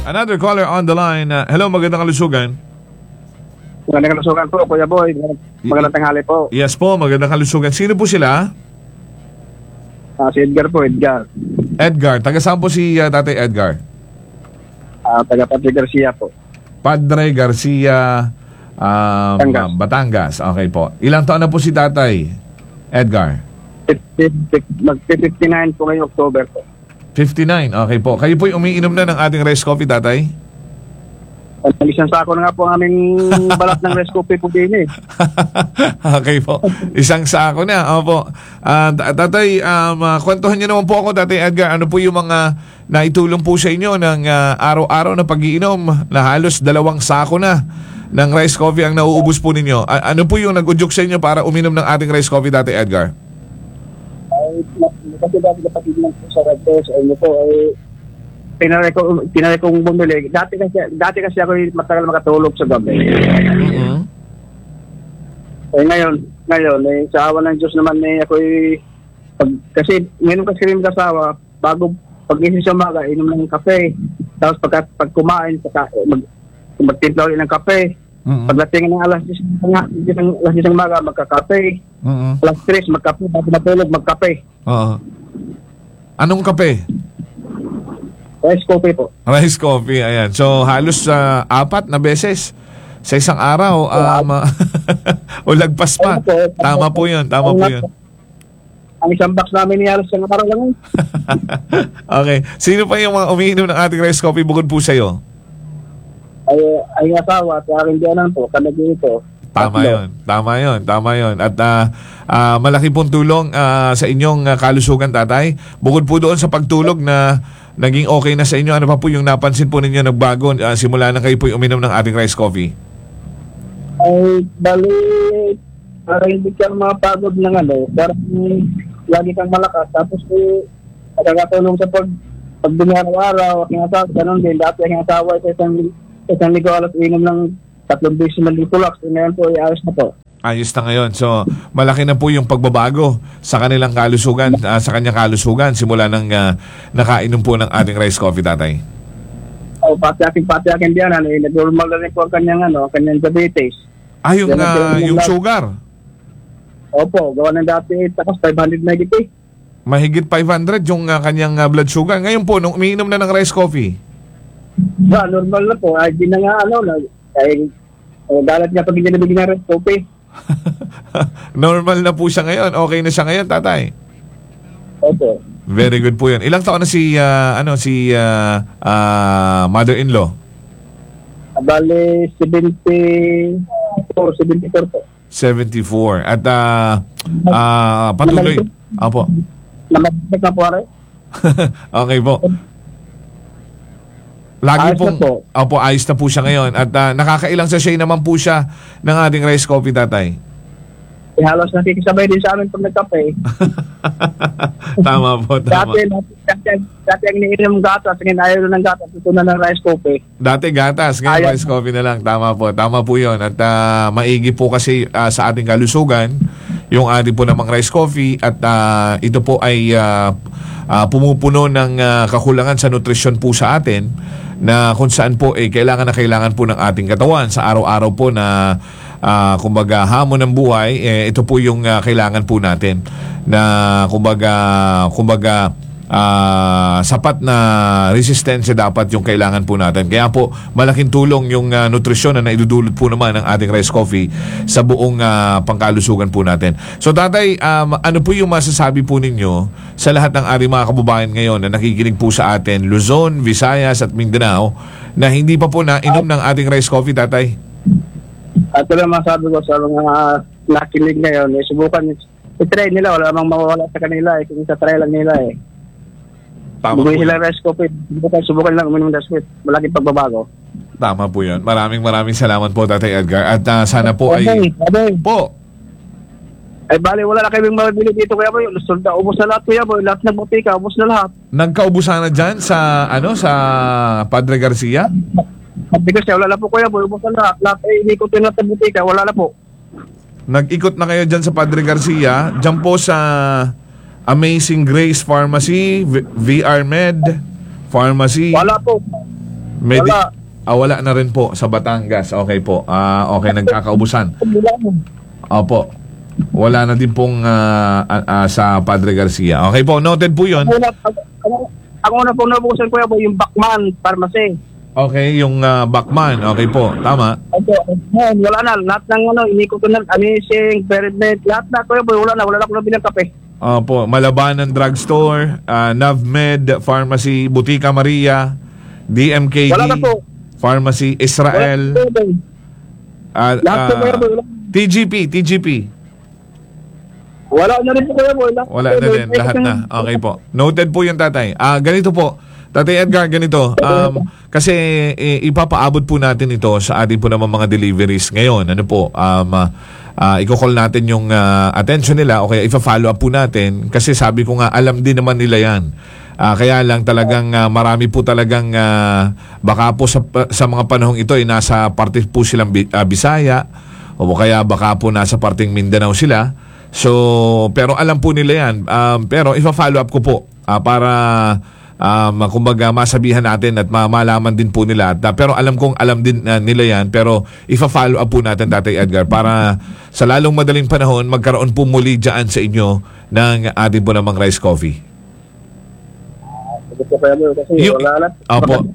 Another caller on the line. Hello, magandang kalusugan. Magandang kalusugan po, Kuya Boy. Magandang tanghali po. Yes po, magandang kalusugan. Sino po sila? Si Edgar po, Edgar. Edgar. Taga saan po si Tatay Edgar? Taga Padre Garcia po. Padre Garcia, Batangas. Batangas. Okay po. Ilang taon na po si Tatay Edgar? Mag-59 po ngayong October po. 59. Okay po. Kayo po umiinom na ng ating rice coffee, Tatay? Isang sako na nga po ang aming balat ng rice coffee po din eh. Okay po. Isang sako na. Opo. Tatay, kwentuhan niyo naman po ako, Tatay Edgar. Ano po yung mga naitulong po sa inyo ng araw-araw na pag-iinom na halos 2 sako na ng rice coffee ang nauubos po ninyo? Ano po yung nag-udyok sa inyo para uminom ng ating rice coffee, Tatay Edgar? Kasi dati kapatid lang po sa Radto, sa inyo po, pinari kong bumili. Dati kasi ako matagal makatulog sa gabi. Mm-hmm. Ngayon, sa awa ng Diyos naman, kasi minum kasi rin mag-asawa, bago pag-isip sa umaga, inom ng kape. Tapos pag kumain, magtimpla ulit ng kape. Mm-hmm. Pagdating ng alas 10 ng umaga, magkakape. Mm-hmm. Alas 3, magkape. Bago matulog, magkape. Oo. Anong kape? Rice coffee po. Rice coffee, ayan. So, halos 4 na beses sa isang araw. O lagpas pa. Tama po yun. Ang isang box namin ni halos sa araw lang. Okay. Sino pa yung mga umiinom ng ating rice coffee bukod po sa'yo? Ay asawa at aking diyanan po. Kami dito. Tama yun. At malaki pong tulong sa inyong kalusugan, Tatay. Bukod po doon sa pagtulog na naging okay na sa inyo, ano pa po yung napansin po ninyo nagbago simula na kayo po uminom ng ating rice coffee? Ay, bali, para hindi ka mapagod ng parang lagi kang malakas. Tapos nagkakatulong sa pagdumi araw-araw. Aking asawa, ganun din. Dati aking asawa sa isang ligo alas inom ng 3 beses na litulax. Ngayon po, ayos na po. Ayos na ngayon. So, malaki na po yung pagbabago sa kanilang kalusugan, sa kanyang kalusugan simula nang nakainom po ng ating rice coffee, Tatay. Pati aking diyanan, nag-normal na rin po ang kanyang diabetes. Yung sugar? Opo, gawa ng dati, tapos 500 negative. Mahigit 500 yung kanyang blood sugar. Ngayon po, nung umiinom na ng rice coffee? Normal na po. Ay, di na nga, dalat niya pag hindi nabigyan ng rice coffee. Normal na po siya ngayon. Okay na siya ngayon, Tatay. Opo. Very good po yun. Ilang taon na si mother-in-law? Bale, 74 po. 74. At patuloy. Opo. Namagpag na po, aray. Okay po. Lagi Ayos pong, na po. opo, ayos na po siya ngayon. At nakakailang sachet naman po siya ng ating rice coffee, Tatay. Halos nakikisabay din sa amin pag nagkape. Tama po, tama. Dati ang iniinom ng gatas, ngayon ayaw ng gatas, ito na ng rice coffee. Dati gatas, ngayon rice coffee na lang. Tama po yun. At maigi po kasi sa ating kalusugan yung ating po namang rice coffee at ito po ay pumupuno ng kakulangan sa nutrisyon po sa atin na kung saan po kailangan po ng ating katawan sa araw-araw po na kumbaga hamon ng buhay. Ito po yung kailangan po natin na kumbaga sapat na resistensya dapat yung kailangan po natin. Kaya po malaking tulong yung nutrisyon na naidudulot po naman ng ating rice coffee sa buong pangkalusugan po natin. So, Tatay, ano po yung masasabi po ninyo sa lahat ng ating mga kababayan ngayon na nakikinig po sa atin, Luzon, Visayas at Mindanao, na hindi pa po nainom ng ating rice coffee, Tatay? At ito lang masabi ko sa mga nakinig ngayon, subukan i-try nila, wala namang mawawala sa kanila kung sa try lang nila Tama po sila rice coffee, subukan lang uminom ng sweet, malaking pagbabago. Tama po yun. Maraming salamat po, Tatay Edgar. At sana po po. Ay bali, wala na kaming mabili dito, Kuya Boy. Ubus na lahat, Kuya Boy. Lahat ng butika, ubus na lahat. Nagkaubusan na dyan sa Padre Garcia? Because wala na po, Kuya Boy. Ubus na lahat. Lahat inikot yung lahat ng butika, wala na po. Nag-ikot na kayo dyan sa Padre Garcia. Dyan po sa Amazing Grace Pharmacy, VR Med Pharmacy. Wala po. Wala. Wala na rin po sa Batangas. Okay po. Okay, nagkakaubusan. Opo. Wala na din pong sa Padre Garcia. Okay po, noted po yun. Ang una pong nabukusan Kuya Boy, yung Bachman Pharmacy. Okay, yung Bachman. Okay po, tama. Ngayon, wala na. Lahat ng inikot ko na, Amazing, Peridmet, lahat na Kuya Boy, wala na ko na bilang kape. Opo, Malabanan Drugstore, Navmed Pharmacy, Butika Maria, DMKD, Wala na po. Pharmacy Israel, Lahat po Kuya Boy, wala. TGP. Wala na rin po Kuya Boy. Wala na din, lahat na. Okay po. Noted po yung tatay. Ganito po, Tatay Edgar, ganito. Kasi ipapaabot po natin ito sa ating po naman mga deliveries ngayon. Ano po, i-call natin yung attention nila o kaya ipa-follow up po natin. Kasi sabi ko nga, alam din naman nila yan. Kaya lang talagang marami po talagang baka po sa mga panahong ito ay nasa parte po silang Bisaya o kaya baka po nasa parting Mindanao sila. So, pero alam po nila yan. Pero ipa-follow up ko po para kumbaga masabihan natin at malaman din po nila. Pero alam kong alam din nila yan. Pero ipa-follow up po natin, Tatay Edgar, para sa lalong madaling panahon magkaroon po muli dyan sa inyo ng ating po namang rice coffee. Opo.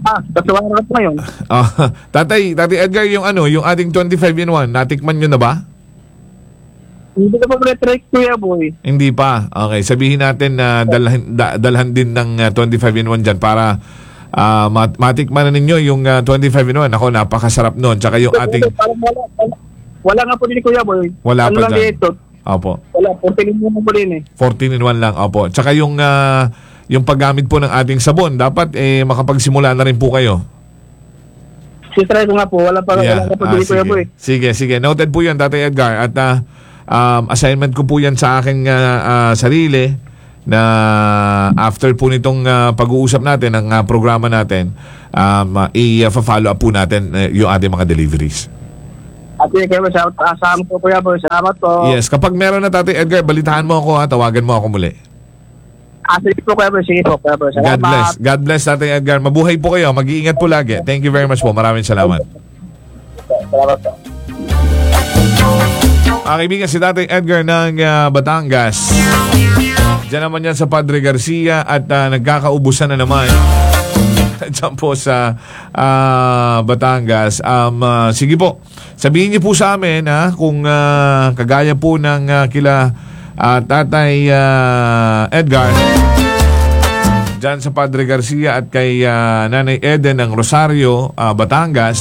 Tatay Edgar, yung yung ating 25-in-1, natikman nyo na ba? Hindi ko pa try Kuya Boy. Hindi pa. Okay, sabihin natin na dalhan din ng 25-in-1 dyan para matikman na ninyo yung 25-in-1. Ako, napakasarap nun. Tsaka yung ating... Wala nga po din Kuya Boy. Wala pa dyan. Opo. Wala, 14-in-1 po din 14-in-1 lang, opo. Tsaka yung paggamit po ng ating sabon, dapat makapagsimula na rin po kayo. Try ko nga po. Wala pa po din Kuya Boy. Sige. Noted po yan, Tatay Edgar. At assignment ko po yan sa aking sarili na after po nitong pag-uusap natin ng programa natin, i-follow up po natin yung ating mga deliveries. At kayo sa asahan ko Kuya Boy. Salamat po. Yes, kapag meron na, Tatay Edgar, balitahan mo ako, tawagan mo ako muli. Sige po Kuya Boy. Sige po Kuya Boy. Salamat. God bless, Tatay Edgar. Mabuhay po kayo. Mag-iingat po lagi. Thank you very much po. Maraming salamat. Salamat po. Kaibigan, si Tatay Edgar ng Batangas. Diyan naman yan sa Padre Garcia at nagkakaubusan na naman. Diyan po sa Batangas. Sige po, sabihin niyo po sa amin kung kagaya po ng kila Tatay Edgar diyan sa Padre Garcia at kay Nanay Eden ng Rosario, Batangas.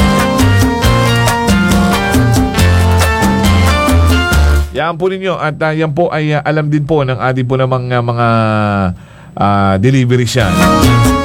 Yan po ninyo at yan po ay alam din po ng ating po namang mga delivery siya.